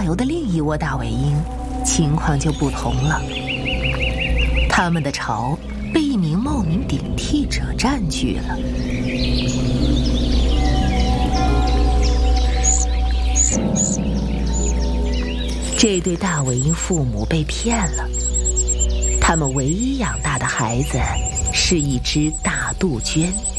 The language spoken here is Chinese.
游的另一窝大尾鹰，情况就不同了。他们的巢被一名冒名顶替者占据了。这对大尾鹰父母被骗了，他们唯一养大的孩子是一只大杜鹃。